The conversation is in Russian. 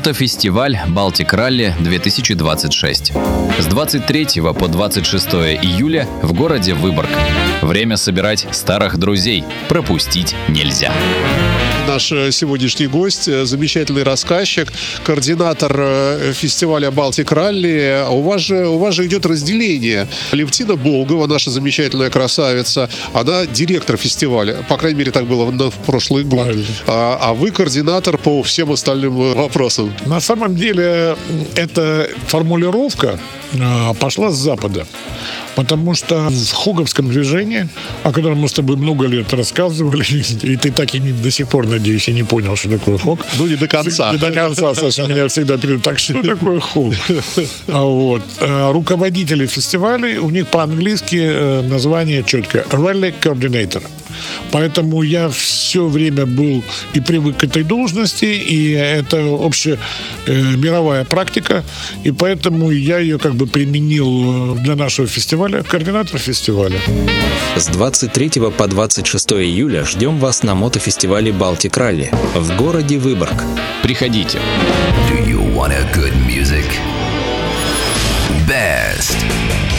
Мотофестиваль «Балтик Ралли 2026». С 23 по 26 июля в городе Выборг. Время собирать старых друзей. Пропустить нельзя. Наш сегодняшний гость, замечательный рассказчик, координатор фестиваля «Балтик Ралли». У вас же идет разделение. Левтина Болгова, наша замечательная красавица, она директор фестиваля. По крайней мере, так было в прошлый год. А вы координатор по всем остальным вопросам. На самом деле, эта формулировка пошла с Запада. Потому что в хоговском движении, о котором мы с тобой много лет рассказывали, и ты так и до сих пор, надеюсь, и не понял, что такое хог. Ну, не до конца. Не до конца, Саша, меня всегда перед так, что такое хог? Руководители фестивалей, у них по-английски название четкое. Rally Coordinator. Поэтому я все время был и привык к этой должности, и это общая мировая практика, и поэтому я ее как бы применил для нашего фестиваля, координатор фестиваля. С 23 по 26 июля ждем вас на мотофестивале «Балтик Ралли» в городе Выборг. Приходите. Do you want a good music? Best